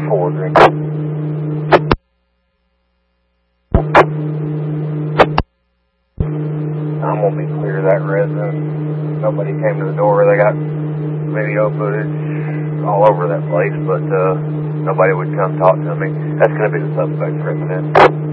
forwarding. I'm gonna be clear of that residence. Nobody came to the door. They got video footage all over that place, but nobody would come talk to me. That's gonna be the suspect's residence.